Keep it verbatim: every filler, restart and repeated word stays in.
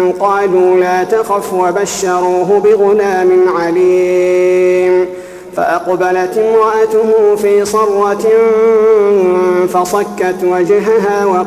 قالوا لا تخف وبشروه بغلام عليم فأقبلت امرأته في صرة فصكت وجهها